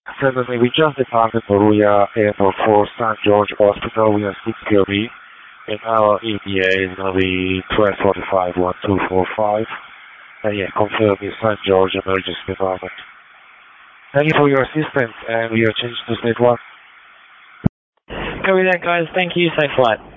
Certainly, we just departed Moruya Airport for St. George Hospital. We are 6 POV, and our ETA is going to be 12:45, 1245. And yeah, confirm is St. George Emergency Department. Thank you for your assistance, and we are changed to State 1. Copy that, guys. Thank you. Safe flight.